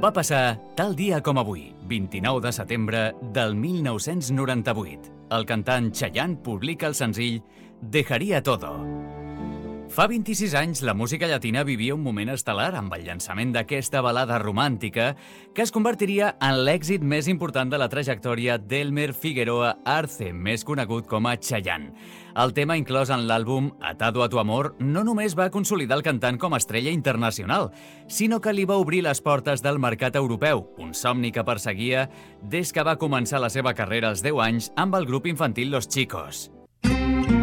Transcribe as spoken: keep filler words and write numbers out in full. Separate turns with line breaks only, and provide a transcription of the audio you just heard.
Va passar tal dia com avui, vint-i-nou de setembre del mil nou-cents noranta-vuit. El cantant Chayanne publica el senzill Dejaría Todo. Fa vint-i-sis anys, la música llatina vivia un moment estel·lar amb el llançament d'aquesta balada romàntica que es convertiria en l'èxit més important de la trajectòria d'Elmer Figueroa Arce, més conegut com a Chayanne. El tema inclòs en l'àlbum Atado a tu amor no només va consolidar el cantant com a estrella internacional, sinó que li va obrir les portes del mercat europeu, un somni que perseguia des que va començar la seva carrera als deu anys amb el grup infantil Los Chicos.